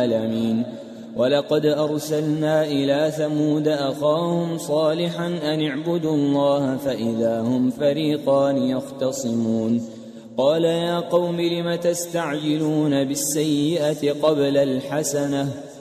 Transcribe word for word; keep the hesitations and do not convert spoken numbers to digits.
العالمين. ولقد أرسلنا إلى ثمود أخاهم صالحا أن اعبدوا الله فإذا هم فريقان يختصمون. قال يا قوم لم تستعجلون بالسيئة قبل الحسنة